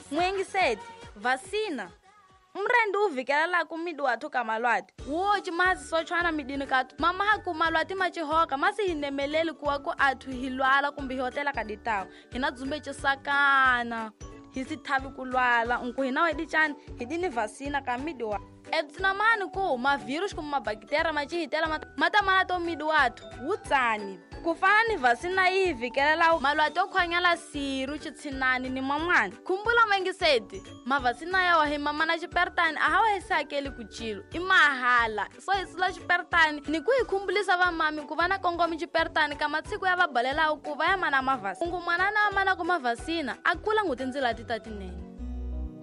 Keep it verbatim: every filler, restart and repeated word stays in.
Mwengiseti, vasina. Mrendu uvikela la kumidi watu kamalwati. Uoji mazi sochwana midini katu. Mama haku malwati machihoka. Masi hinemeleli kuwako atu hilwala kumbi hotela kaditao. Hina zumbe chisakana. Hisi tabi kulwala. Unku hina wedi chani. Hidini vasina kamidi wa. Etina mani ku ma virus kuma mabakteria machi hitela mata. Mata manato midi watu. Utsani. Kufani vasina hivi kelela malwati okhwanyala siru chitsinani ni mamwani. Kumbula Mwengiseti, mavasina ya wahima mana chipertani ahawa hesakeli kuchilu. Imahala. So isila chipertani ni kuikumbulisa wa mami kuvana kongomi chipertani kama tsiku ya vabalela ukuva ya mana mavasi. Ungu manana wa mana kumavasina akula ngutinzila titatineni.